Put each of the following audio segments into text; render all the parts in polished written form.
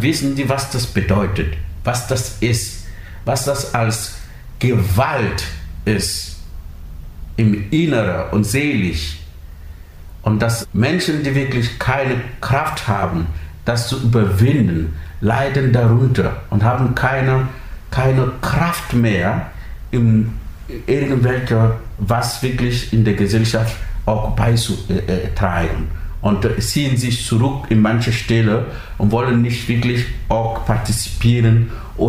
dann wissen die, was das bedeutet, was das ist, was das als Gewalt ist, im Inneren und seelisch. Und dass Menschen, die wirklich keine Kraft haben, das zu überwinden, leiden darunter und haben keine Kraft mehr, in irgendwelcher, was wirklich in der Gesellschaft auch beizutragen. Und ziehen sich zurück in manche Stellen und wollen nicht wirklich auch partizipieren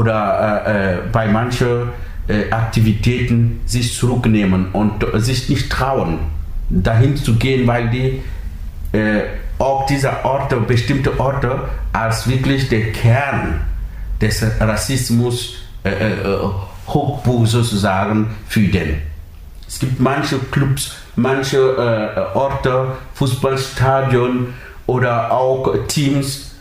oder bei manchen Aktivitäten sich zurücknehmen und sich nicht trauen, dahin zu gehen, weil die auch diese Orte, bestimmte Orte, als wirklich der Kern des Rassismus Hochburg sozusagen fühlen. Es gibt manche Clubs, manche Orte, Fußballstadion oder auch Teams,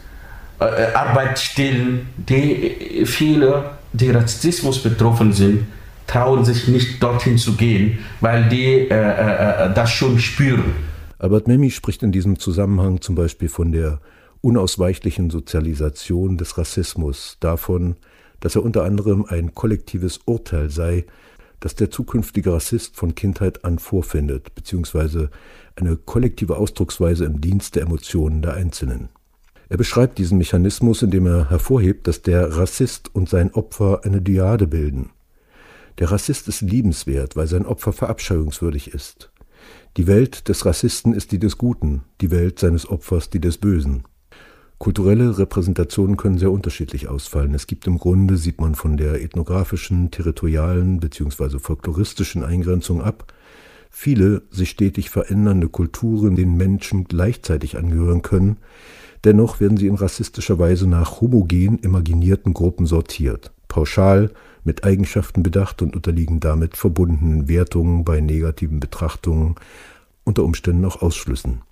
Arbeitsstellen, die viele, die Rassismus betroffen sind, trauen sich nicht dorthin zu gehen, weil die das schon spüren. Albert Memmi spricht in diesem Zusammenhang zum Beispiel von der unausweichlichen Sozialisation des Rassismus, davon, dass er unter anderem ein kollektives Urteil sei, das der zukünftige Rassist von Kindheit an vorfindet, beziehungsweise eine kollektive Ausdrucksweise im Dienst der Emotionen der Einzelnen. Er beschreibt diesen Mechanismus, indem er hervorhebt, dass der Rassist und sein Opfer eine Dyade bilden. Der Rassist ist liebenswert, weil sein Opfer verabscheuungswürdig ist. Die Welt des Rassisten ist die des Guten, die Welt seines Opfers die des Bösen. Kulturelle Repräsentationen können sehr unterschiedlich ausfallen. Es gibt im Grunde, sieht man von der ethnografischen, territorialen bzw. folkloristischen Eingrenzung ab, viele sich stetig verändernde Kulturen, denen Menschen gleichzeitig angehören können. Dennoch werden sie in rassistischer Weise nach homogen imaginierten Gruppen sortiert, pauschal mit Eigenschaften bedacht und unterliegen damit verbundenen Wertungen bei negativen Betrachtungen, unter Umständen auch Ausschlüssen.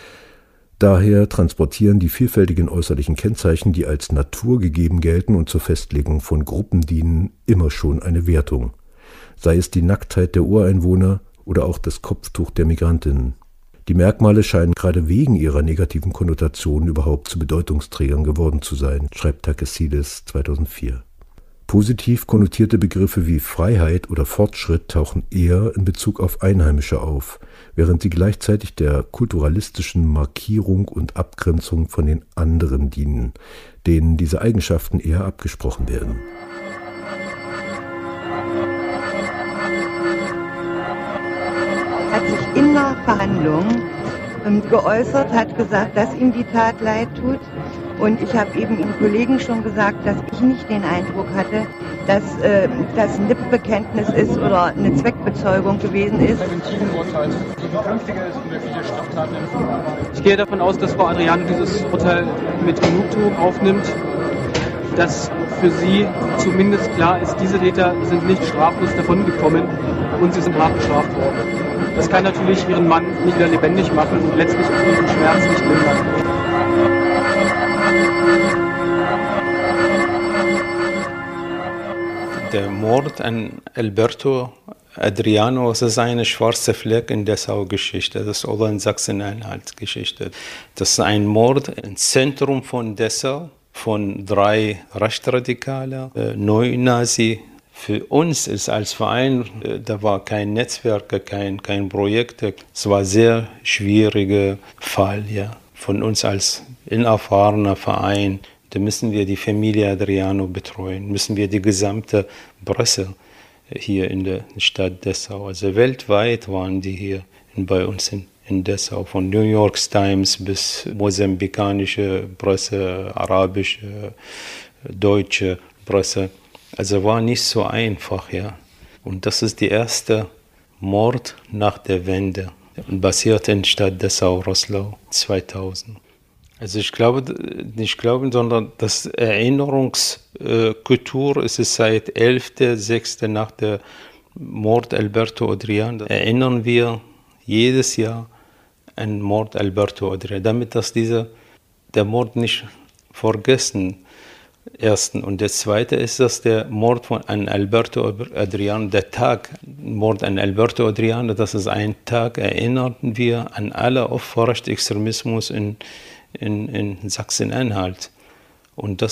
Daher transportieren die vielfältigen äußerlichen Kennzeichen, die als naturgegeben gelten und zur Festlegung von Gruppen dienen, immer schon eine Wertung. Sei es die Nacktheit der Ureinwohner oder auch das Kopftuch der Migrantinnen. Die Merkmale scheinen gerade wegen ihrer negativen Konnotationen überhaupt zu Bedeutungsträgern geworden zu sein, schreibt Takesides 2004. Positiv konnotierte Begriffe wie Freiheit oder Fortschritt tauchen eher in Bezug auf Einheimische auf, während sie gleichzeitig der kulturalistischen Markierung und Abgrenzung von den anderen dienen, denen diese Eigenschaften eher abgesprochen werden. Hat sich in der Verhandlung geäußert, hat gesagt, dass ihm die Tat leid tut. Und ich habe eben dem Kollegen schon gesagt, dass ich nicht den Eindruck hatte, dass das ein Lippenbekenntnis ist oder eine Zweckbezeugung gewesen ist. Ich gehe davon aus, dass Frau Adriano dieses Urteil mit Genugtuung aufnimmt, dass für sie zumindest klar ist, diese Täter sind nicht straflos davongekommen und sie sind hart bestraft worden. Das kann natürlich ihren Mann nicht wieder lebendig machen und letztlich auch ihren Schmerz nicht lindern. Der Mord an Alberto Adriano, das ist eine schwarze Fleck in Dessau-Geschichte, das ist oder in Sachsen-Anhalt-Geschichte. Das ist ein Mord im Zentrum von Dessau von 3 Rechtsradikalen, Neunazi. Für uns ist als Verein, da war kein Netzwerk, kein Projekt. Es war ein sehr schwieriger Fall, ja. Von uns als unerfahrener Verein. Da müssen wir die Familie Adriano betreuen, müssen wir die gesamte Presse hier in der Stadt Dessau. Also weltweit waren die hier bei uns in Dessau, von New York Times bis mosambikanische Presse, arabische, deutsche Presse. Also war nicht so einfach, ja. Und das ist der erste Mord nach der Wende, basiert in Stadt Dessau-Roßlau 2000. Also ich glaube, sondern das Erinnerungskultur ist es seit 11.06. nach der Mord Alberto Adriano. Erinnern wir jedes Jahr an Mord Alberto Adriano, damit dass der Mord nicht vergessen. Ersten. Und der zweite ist, dass der Mord an Alberto Adriano, der Tag Mord an Alberto Adriano, das ist ein Tag, erinnerten wir an alle Opfer Rechtsextremismus in Sachsen-Anhalt. Und das